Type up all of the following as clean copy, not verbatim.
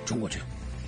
冲过去。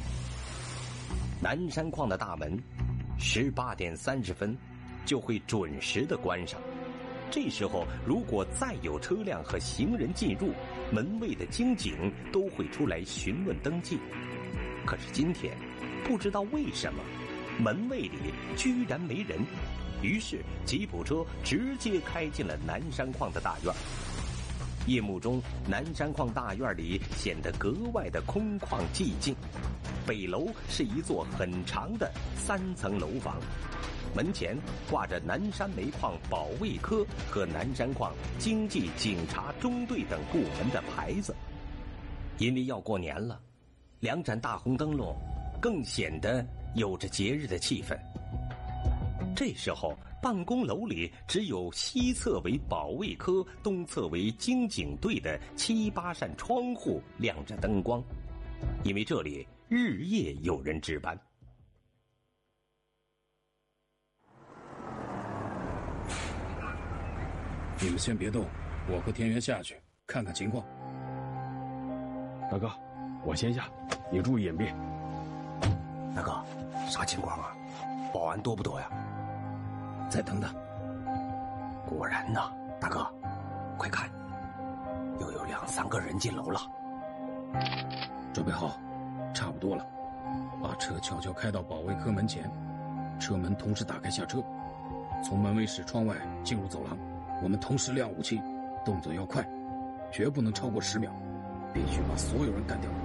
南山矿的大门18点30分就会准时的关上。这时候如果再有车辆和行人进入，门卫的经警都会出来询问登记。可是今天不知道为什么门卫里居然没人，于是吉普车直接开进了南山矿的大院。夜幕中，南山矿大院里显得格外的空旷寂静。北楼是一座很长的3层楼房，门前挂着南山煤矿保卫科和南山矿经济警察中队等部门的牌子。因为要过年了，2盏大红灯笼更显得有着节日的气氛。这时候办公楼里只有西侧为保卫科，东侧为经警队的7、8扇窗户亮着灯光，因为这里日夜有人值班。 你们先别动，我和田园下去看看情况。 大哥，我先下，你注意隐蔽。 大哥，啥情况啊？保安多不多呀？ 再等等。 果然呐，大哥，快看，又有2、3个人进楼了。 准备好，差不多了。把车悄悄开到保卫科门前，车门同时打开下车，从门卫室窗外进入走廊。我们同时亮武器，动作要快，绝不能超过10秒，必须把所有人干掉。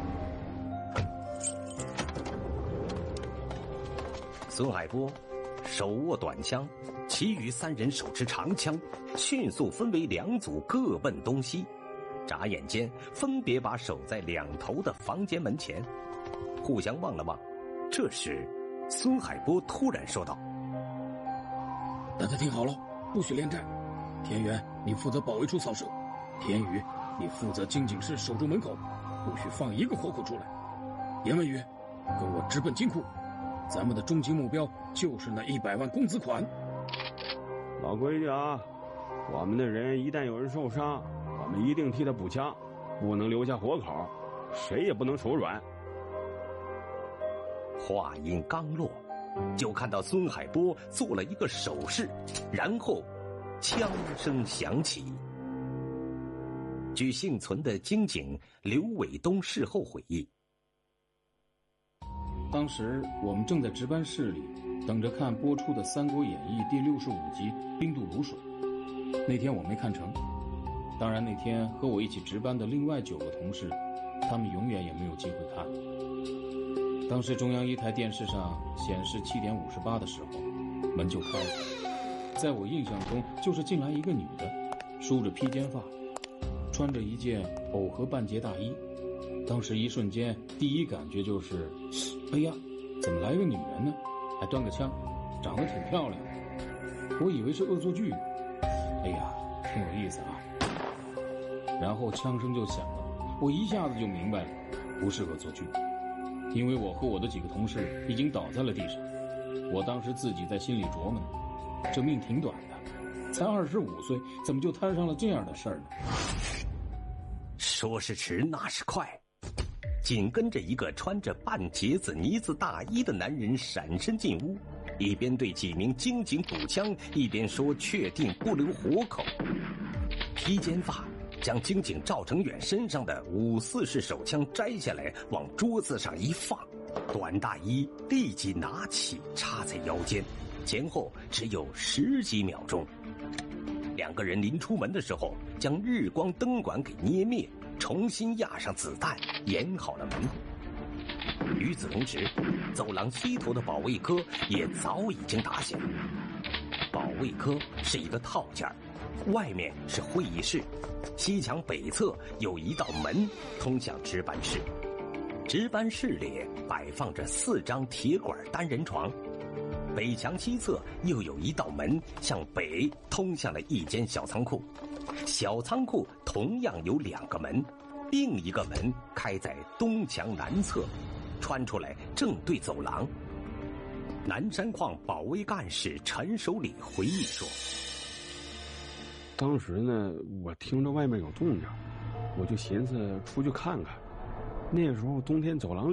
孙海波手握短枪，其余3人手持长枪，迅速分为2组，各奔东西。眨眼间，分别把守在2头的房间门前，互相望了望。这时，孙海波突然说道：“ 大家听好了，不许恋战。田园，你负责保卫处扫射；田宇，你负责经警室守住门口，不许放1个活口出来。严文宇，跟我直奔金库。咱们的终极目标就是那100万工资款。” 老规矩啊，我们的人一旦有人受伤，我们一定替他补枪，不能留下活口，谁也不能手软。 话音刚落，就看到孙海波做了一个手势，然后枪声响起。据幸存的经警刘伟东事后回忆， 当时我们正在值班室里等着看播出的《三国演义》第65集《冰冻卤水》。那天我没看成，当然那天和我一起值班的另外9个同事，他们永远也没有机会看。当时中央1台电视上显示7点58的时候，门就开了。在我印象中，就是进来一个女的，梳着披肩发，穿着一件藕荷半截大衣。当时一瞬间，第一感觉就是，哎呀，怎么来个女人呢？还端个枪，长得挺漂亮。我以为是恶作剧，哎呀，挺有意思啊。然后枪声就响了，我一下子就明白了，不是恶作剧，因为我和我的几个同事已经倒在了地上。我当时自己在心里琢磨呢，这命挺短的，才25岁，怎么就摊上了这样的事儿呢？ 说是迟，那是快。紧跟着一个穿着半截子呢子大衣的男人闪身进屋，一边对几名经警补枪，一边说确定不留活口。披肩发将经警赵成远身上的5.4式手枪摘下来，往桌子上一放，短大衣立即拿起插在腰间，前后只有10几秒钟。2个人临出门的时候，将日光灯管给捏灭，重新压上子弹，掩好了门。与此同时，走廊西头的保卫科也早已经打响。保卫科是一个套间，外面是会议室，西墙北侧有一道门通向值班室。值班室里摆放着4张铁管单人床，北墙西侧又有一道门向北通向了一间小仓库，小仓库同样有2个门，另一个门开在东墙南侧，穿出来正对走廊。南山矿保卫干事陈守礼回忆说， 当时呢，我听着外面有动静，我就寻思出去看看。那时候冬天走廊